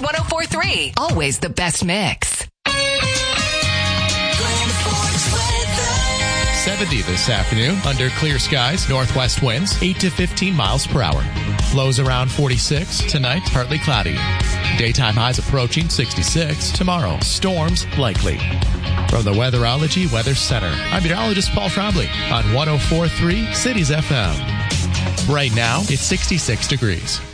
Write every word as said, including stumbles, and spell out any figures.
one oh four point three. Always the best mix. seventy this afternoon under clear skies. Northwest winds eight to fifteen miles per hour. Lows around forty-six. Tonight, partly cloudy. Daytime highs approaching sixty-six. Tomorrow, storms likely. From the Weatherology Weather Center, I'm meteorologist Paul Trombley on one oh four point three Cities F M. Right now, it's sixty-six degrees.